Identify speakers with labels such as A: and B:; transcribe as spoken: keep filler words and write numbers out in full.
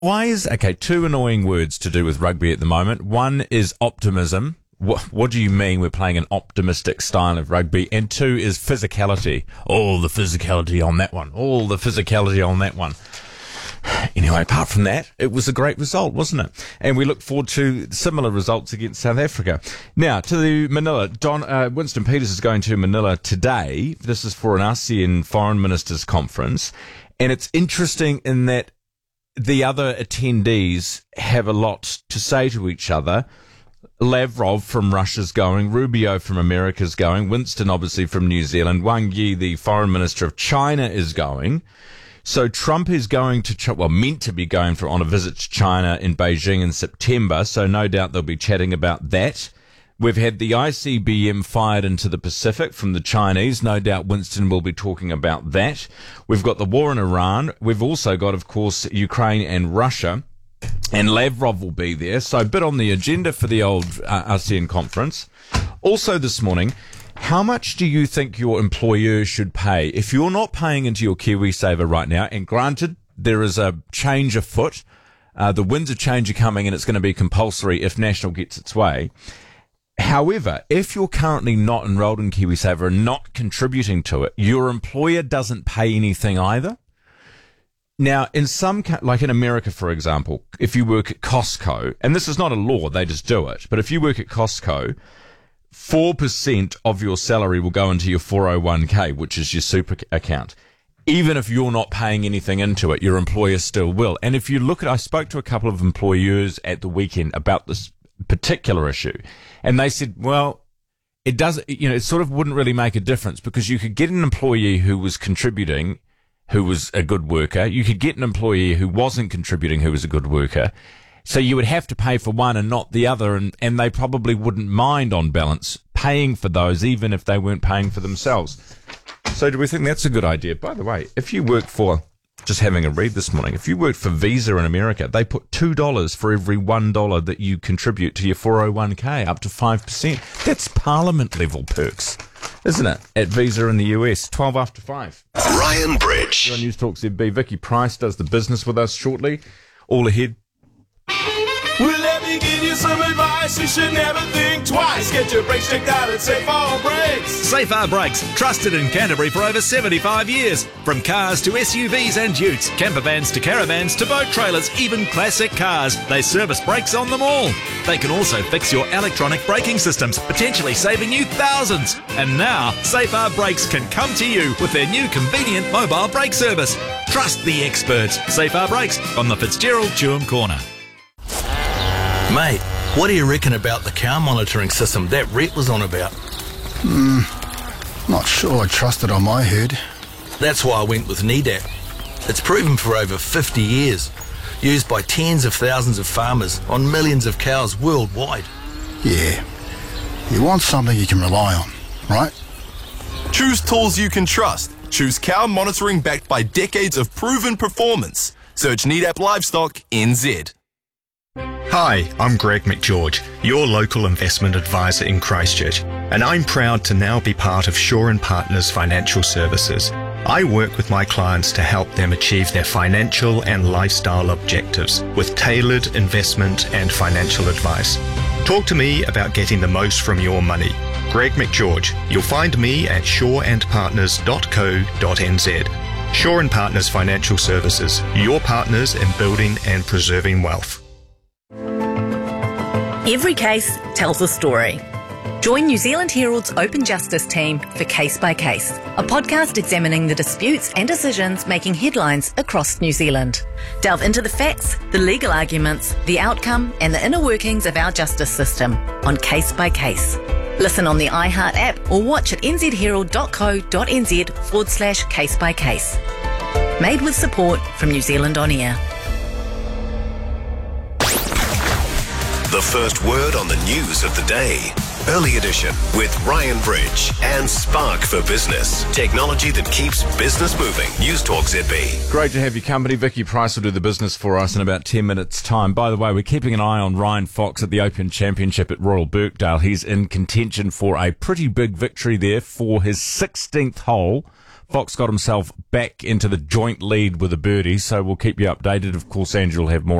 A: Why is, okay, two annoying words to do with rugby at the moment. One is optimism. What, what do you mean we're playing an optimistic style of rugby? And two is physicality. All the physicality on that one. All the physicality on that one. Anyway, apart from that, it was a great result, wasn't it? And we look forward to similar results against South Africa. Now, to the Manila. Don, uh, Winston Peters is going to Manila today. This is for an ASEAN Foreign Ministers Conference. And it's interesting in that the other attendees have a lot to say to each other. Lavrov from Russia's going, Rubio from America's going, Winston obviously from New Zealand, Wang Yi, the foreign minister of China, is going. So Trump is going to, well, meant to be going for on a visit to China in Beijing in September. So no doubt they'll be chatting about that. We've had the I C B M fired into the Pacific from the Chinese. No doubt Winston will be talking about that. We've got the war in Iran. We've also got, of course, Ukraine and Russia. And Lavrov will be there. So a bit on the agenda for the old uh, ASEAN conference. Also this morning, how much do you think your employer should pay? If you're not paying into your KiwiSaver right now, and granted, there is a change afoot, uh, the winds of change are coming and it's going to be compulsory if National gets its way. However, if you're currently not enrolled in KiwiSaver and not contributing to it, your employer doesn't pay anything either. Now, in some, like in America, for example, if you work at Costco, and this is not a law, they just do it, but if you work at Costco, four percent of your salary will go into your four oh one k, which is your super account. Even if you're not paying anything into it, your employer still will. And if you look at, I spoke to a couple of employers at the weekend about this particular issue, and they said, well, it does, you know, it sort of wouldn't really make a difference because you could get an employee who was contributing, who was a good worker. You could get an employee who wasn't contributing, who was a good worker. So you would have to pay for one and not the other, and, and they probably wouldn't mind on balance paying for those, even if they weren't paying for themselves. So do we think that's a good idea? By the way, if you work for, just having a read this morning, if you work for Visa in America, they put two dollars for every one dollar that you contribute to your four oh one k, up to five percent. That's parliament level perks, isn't it? At Visa in the U S, twelve after five.
B: Ryan Bridge.
A: You're on News Talk Z B. Vicky Price does the business with us shortly. All ahead.
C: Well, let me give you some advice. You should never think twice. Get your brakes checked out at Safar Brakes.
D: Safar Brakes, trusted in Canterbury for over seventy-five years. From cars to S U Vs and utes, camper vans to caravans to boat trailers, even classic cars, they service brakes on them all. They can also fix your electronic braking systems, potentially saving you thousands. And now, Safar Brakes can come to you with their new convenient mobile brake service. Trust the experts. Safar Brakes on the Fitzgerald Chewham Corner.
E: Mate, what do you reckon about the car monitoring system that Rhett was on about?
F: Hmm, not sure I trust it on my head.
E: That's why I went with N E D A P. It's proven for over fifty years, used by tens of thousands of farmers on millions of cows worldwide.
F: Yeah, you want something you can rely on, right?
G: Choose tools you can trust. Choose cow monitoring backed by decades of proven performance. Search N E D A P Livestock N Z.
H: Hi, I'm Greg McGeorge, your local investment advisor in Christchurch, and I'm proud to now be part of Shaw and Partners Financial Services. I work with my clients to help them achieve their financial and lifestyle objectives with tailored investment and financial advice. Talk to me about getting the most from your money. Greg McGeorge. You'll find me at shaw and partners dot co dot n z. Shaw and Partners Financial Services, your partners in building and preserving wealth.
I: Every case tells a story. Join New Zealand Herald's Open Justice team for Case by Case, a podcast examining the disputes and decisions making headlines across New Zealand. Delve into the facts, the legal arguments, the outcome, and the inner workings of our justice system on Case by Case. Listen on the iHeart app or watch at n z herald dot co dot n z forward slash case by case. Made with support from New Zealand On Air.
B: The first word on the news of the day. Early edition with Ryan Bridge and Spark for Business. Technology that keeps business moving. News Talk Z B.
A: Great to have your company. Vicky Price will do the business for us in about ten minutes' time. By the way, we're keeping an eye on Ryan Fox at the Open Championship at Royal Birkdale. He's in contention for a pretty big victory there for his sixteenth hole Fox got himself back into the joint lead with a birdie, so we'll keep you updated. Of course, Andrew will have more